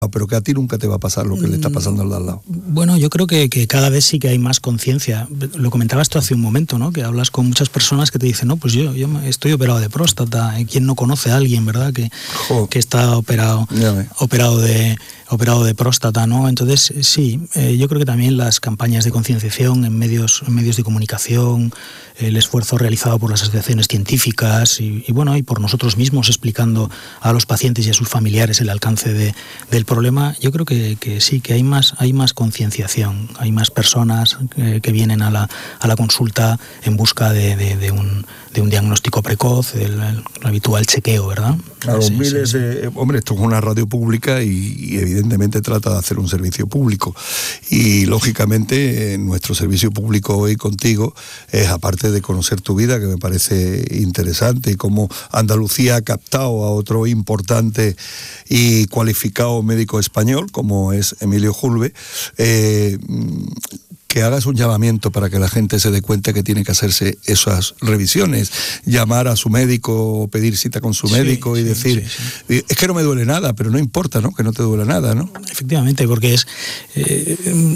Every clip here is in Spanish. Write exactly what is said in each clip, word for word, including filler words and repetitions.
pero que a ti nunca te va a pasar lo que le está pasando al de al lado. Bueno, yo creo que, que cada vez sí que hay más conciencia. Lo comentabas tú hace un momento, ¿no? Que hablas con muchas personas que te dicen, no, pues yo, yo estoy operado de próstata. ¿Quién no conoce a alguien, verdad? Que, que está operado, operado de operado de próstata, ¿no? Entonces, sí, eh, yo creo que también las campañas de concienciación en medios, en medios de comunicación, el esfuerzo realizado por las asociaciones científicas y, y bueno, y por nosotros mismos explicando a los pacientes y a sus familiares el alcance de, del problema, yo creo que, que sí, que hay más, hay más concienciación, hay más personas que, que vienen a la, a la consulta en busca de, de, de, un, de un diagnóstico precoz, el, el habitual chequeo, ¿verdad? Claro, sí, miles sí, sí. de... Hombre, esto es una radio pública y, y evidentemente trata de hacer un servicio público. Y lógicamente nuestro servicio público hoy contigo es, aparte de conocer tu vida, que me parece interesante, y cómo Andalucía ha captado a otro importante y cualificado médico español, como es Emilio Julve, eh, que hagas un llamamiento para que la gente se dé cuenta que tiene que hacerse esas revisiones, llamar a su médico, pedir cita con su sí, médico y sí, decir, sí, sí. es que no me duele nada, pero no importa, ¿no? Que no te duele nada, ¿no? Efectivamente, porque es... Eh,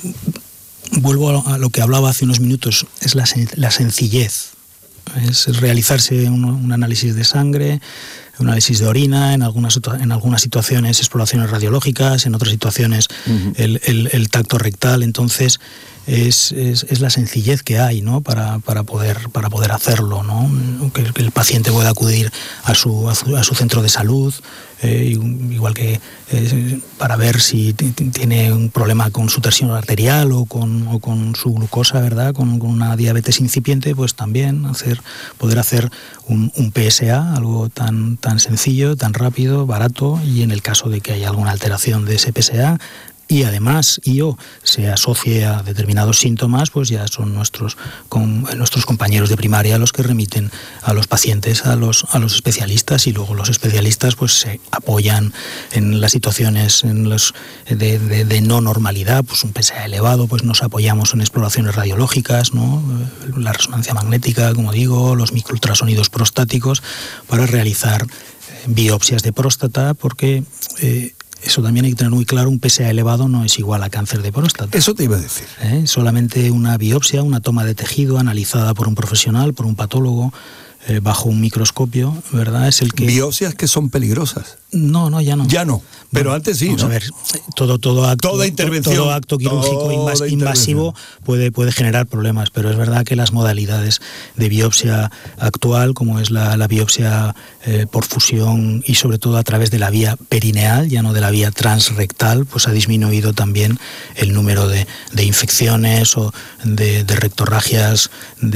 vuelvo a lo que hablaba hace unos minutos, es la, la sencillez, es realizarse un, un análisis de sangre, un análisis de orina, en algunas, en algunas situaciones exploraciones radiológicas, en otras situaciones uh-huh. el, el, el tacto rectal. Entonces es, es, es la sencillez que hay, ¿no? para, para, poder, para poder hacerlo, ¿no? Que, el, que el paciente pueda acudir a su, a su, a su centro de salud, eh, igual que eh, para ver si t- t- tiene un problema con su tensión arterial o con, o con su glucosa, ¿verdad? Con, con una diabetes incipiente, pues también hacer, poder hacer un, un P S A, algo tan, tan sencillo, tan rápido, barato, y en el caso de que haya alguna alteración de ese P S A, y además I O se asocie a determinados síntomas, pues ya son nuestros, con, nuestros compañeros de primaria los que remiten a los pacientes a los, a los especialistas, y luego los especialistas pues se apoyan en las situaciones en los de, de, de no normalidad, pues un P S A elevado, pues nos apoyamos en exploraciones radiológicas, ¿no? La resonancia magnética, como digo, los microultrasonidos prostáticos, para realizar biopsias de próstata, porque eh, eso también hay que tener muy claro, un P S A elevado no es igual a cáncer de próstata. Eso te iba a decir. ¿Eh? Solamente una biopsia, una toma de tejido analizada por un profesional, por un patólogo, eh, bajo un microscopio, ¿verdad? Es el que... Biopsias que son peligrosas. No, no, ya no. Ya no, pero bueno, antes sí, vamos ¿no? a ver, todo, todo acto, toda intervención, todo acto quirúrgico toda invasivo puede, puede generar problemas, pero es verdad que las modalidades de biopsia actual, como es la, la biopsia eh, por fusión y sobre todo a través de la vía perineal, ya no de la vía transrectal, pues ha disminuido también el número de, de infecciones o de, de rectorragias,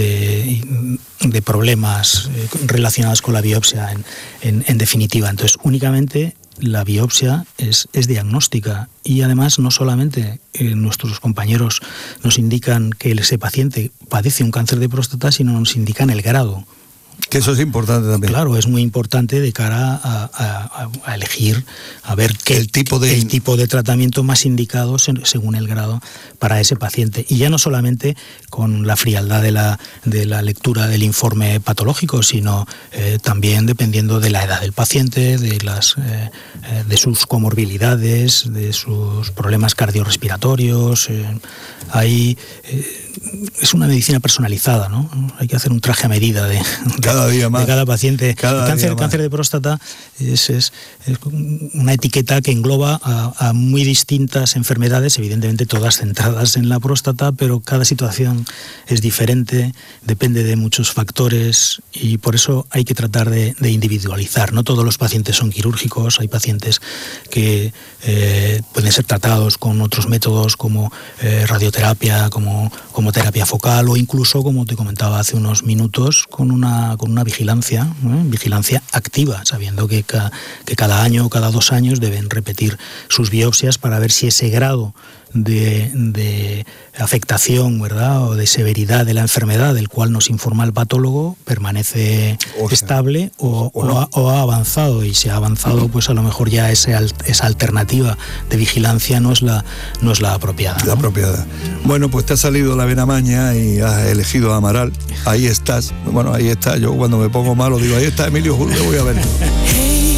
de, de problemas eh, relacionados con la biopsia en, en, en definitiva. Entonces, únicamente la biopsia es, es diagnóstica, y además no solamente eh, nuestros compañeros nos indican que ese paciente padece un cáncer de próstata, sino nos indican el grado. Que eso es importante también. Claro, es muy importante de cara a, a, a elegir, a ver qué el tipo de el tipo de tratamiento más indicado según el grado para ese paciente. Y ya no solamente con la frialdad de la, de la lectura del informe patológico, sino eh, también dependiendo de la edad del paciente, de, las, eh, de sus comorbilidades, de sus problemas cardiorrespiratorios. Eh, hay, eh, es una medicina personalizada, ¿no? Hay que hacer un traje a medida de... de cada día más. De cada paciente. Cada el cáncer, día más. cáncer de próstata es, es, es una etiqueta que engloba a, a muy distintas enfermedades, evidentemente todas centradas en la próstata, pero cada situación es diferente, depende de muchos factores, y por eso hay que tratar de, de individualizar. No todos los pacientes son quirúrgicos, hay pacientes que eh, pueden ser tratados con otros métodos como eh, radioterapia, como, como terapia focal, o incluso, como te comentaba hace unos minutos, con una con una vigilancia, ¿eh? vigilancia activa, sabiendo que, ca, que cada año o cada dos años deben repetir sus biopsias para ver si ese grado de, de afectación, ¿verdad?, o de severidad de la enfermedad del cual nos informa el patólogo permanece o sea, estable o, o, no. o, ha, o ha avanzado, y si ha avanzado, pues a lo mejor ya ese, esa alternativa de vigilancia no es la, no es la apropiada. La ¿no? apropiada. Bueno, pues te ha salido la vena maña y has elegido a Amaral. Ahí estás. Bueno, ahí está. Yo cuando me pongo malo digo, ahí está Emilio Julve, voy a ver.